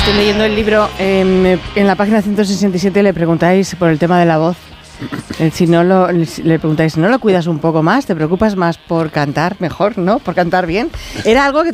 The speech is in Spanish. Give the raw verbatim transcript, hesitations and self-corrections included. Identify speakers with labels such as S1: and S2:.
S1: Estoy leyendo el libro, eh, en la página ciento sesenta y siete le preguntáis por el tema de la voz. Eh, Si no lo, le preguntáis, ¿no lo cuidas un poco más? ¿Te preocupas más por cantar mejor, no? ¿Por cantar bien? Era algo que